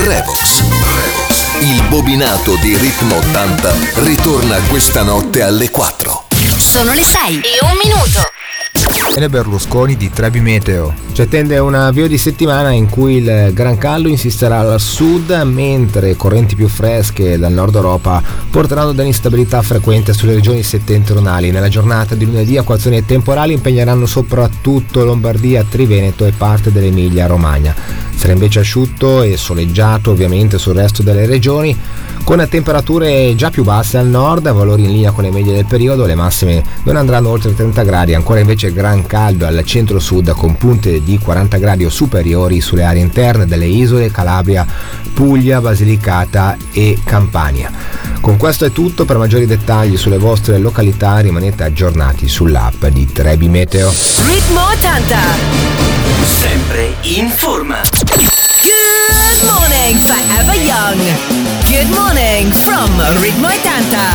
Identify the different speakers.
Speaker 1: Revox. Il bobinato di Ritmo 80 ritorna questa notte alle 4.
Speaker 2: Sono le 6:01.
Speaker 3: Bene Berlusconi di Trebi Meteo. Ci attende un avvio di settimana in cui il gran caldo insisterà al sud, mentre correnti più fresche dal nord Europa porteranno dell'instabilità frequente sulle regioni settentrionali. Nella giornata di lunedì acquazzoni temporali impegneranno soprattutto Lombardia, Triveneto e parte dell'Emilia Romagna. Sarà invece asciutto e soleggiato ovviamente sul resto delle regioni, con temperature già più basse al nord, valori in linea con le medie del periodo. Le massime non andranno oltre i 30 gradi, ancora invece gran caldo al centro-sud con punte di 40 gradi o superiori sulle aree interne delle isole Calabria, Puglia, Basilicata e Campania. Con questo è tutto. Per maggiori dettagli sulle vostre località rimanete aggiornati sull'app di Trebi Meteo.
Speaker 2: Ritmo 80.
Speaker 4: Sempre in forma.
Speaker 2: Good morning, forever young. Good morning from Ritmo 80.